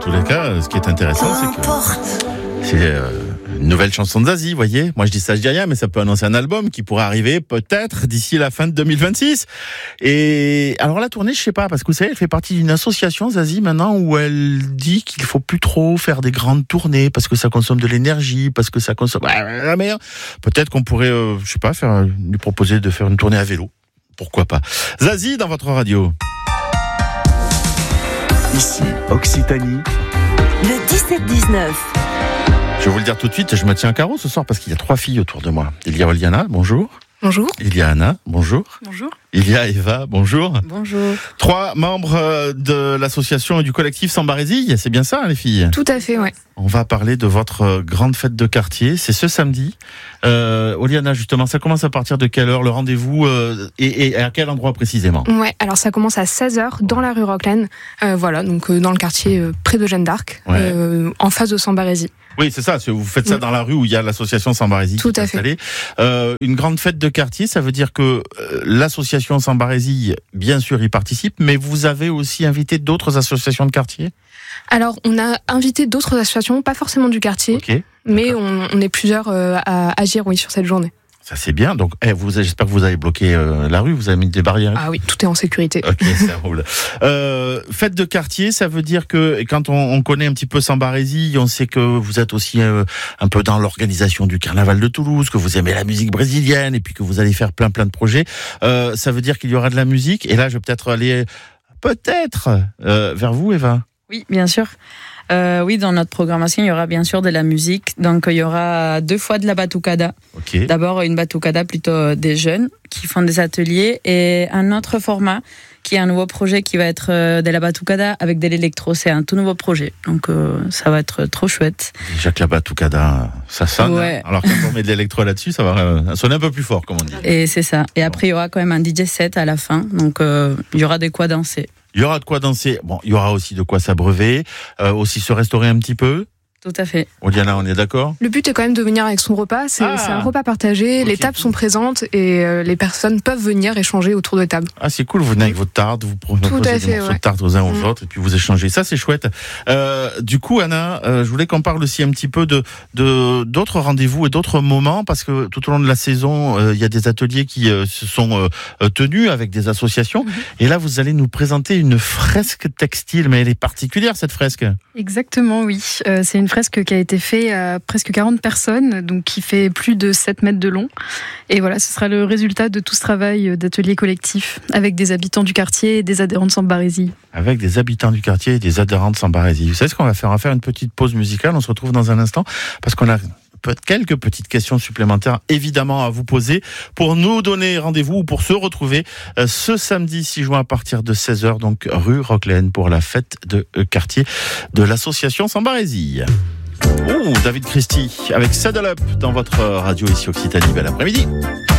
tous les cas, ce qui est intéressant, c'est une nouvelle chanson de Zazie, vous voyez. Moi, je dis rien, mais ça peut annoncer un album qui pourrait arriver peut-être d'ici la fin de 2026. Et alors la tournée, je sais pas, parce que vous savez, elle fait partie d'une association, Zazie, maintenant, où elle dit qu'il faut plus trop faire des grandes tournées parce que ça consomme de l'énergie, parce que ça consomme la mer. Peut-être qu'on pourrait, je sais pas, lui proposer de faire une tournée à vélo. Pourquoi pas. Zazie dans votre radio. Ici, Occitanie. Le 17-19. Je vais vous le dire tout de suite, je me tiens à carreau ce soir parce qu'il y a 3 filles autour de moi. Il y a Oliana, bonjour. Bonjour. Il y a Anna, bonjour. Bonjour. Il y a Eva, bonjour. Bonjour. 3 membres de l'association et du collectif Sambarésil, c'est bien ça les filles ? Tout à fait, ouais. On va parler de votre grande fête de quartier, c'est ce samedi. Oliana, justement, ça commence à partir de quelle heure le rendez-vous et à quel endroit précisément ? Ouais, alors ça commence à 16h dans la rue Rockland, voilà, donc dans le quartier près de Jeanne d'Arc, en face de Sambarésil. Oui, c'est ça, vous faites ça dans la rue où il y a l'association Sambarésil. Tout à fait. Une grande fête de quartier, ça veut dire que l'association Sambarésil, bien sûr, y participe, mais vous avez aussi invité d'autres associations de quartier ? Alors, on a invité d'autres associations, pas forcément du quartier, Okay, mais on est plusieurs à agir, oui, sur cette journée. Ça c'est bien, donc j'espère que vous avez bloqué la rue, vous avez mis des barrières. Ah oui, tout est en sécurité. Ok, ça roule. Fête de quartier, ça veut dire que quand on connaît un petit peu Sambarésil, on sait que vous êtes aussi un peu dans l'organisation du carnaval de Toulouse, que vous aimez la musique brésilienne et puis que vous allez faire plein de projets. Ça veut dire qu'il y aura de la musique, et là je vais peut-être aller vers vous, Eva. Oui, bien sûr. Oui, dans notre programmation, il y aura bien sûr de la musique. Donc, il y aura 2 fois de la batucada. Okay. D'abord, une batucada plutôt des jeunes qui font des ateliers, et un autre format qui est un nouveau projet qui va être de la batucada avec de l'électro. C'est un tout nouveau projet. Donc, ça va être trop chouette. Déjà que la batucada, ça sonne. Ouais. Alors, quand on met de l'électro là-dessus, ça va sonner un peu plus fort, comme on dit. Et c'est ça. Et après, il y aura quand même un DJ set à la fin. Donc, il y aura de quoi danser. Il y aura de quoi danser. Bon, il y aura aussi de quoi s'abreuver, aussi se restaurer un petit peu. Tout à fait. Oliana, on est d'accord ? Le but est quand même de venir avec son repas, c'est un repas partagé, Okay. Les tables sont présentes et les personnes peuvent venir échanger autour de tables. Ah, c'est cool, vous venez avec votre tarte, vous proposez des morceaux de tarte aux uns aux autres, et puis vous échangez. Ça, c'est chouette. Du coup, Anna, je voulais qu'on parle aussi un petit peu d'autres rendez-vous et d'autres moments, parce que tout au long de la saison, il y a des ateliers qui se sont tenus avec des associations. Et là, vous allez nous présenter une fresque textile, mais elle est particulière, cette fresque. Exactement, oui. C'est une fresque qui a été faite à presque 40 personnes, donc qui fait plus de 7 mètres de long. Et voilà, ce sera le résultat de tout ce travail d'atelier collectif avec des habitants du quartier et des adhérents de Sambarésil. Avec des habitants du quartier et des adhérents de Sambarésil. Vous savez ce qu'on va faire ? On va faire une petite pause musicale. On se retrouve dans un instant parce qu'on a quelques petites questions supplémentaires évidemment à vous poser pour nous donner rendez-vous ou pour se retrouver ce samedi 6 juin à partir de 16h, donc rue Rockland, pour la fête de quartier de l'association Sambarésil. Oh, David Christie avec Saddle Up dans votre radio ici Occitanie. Bel après-midi.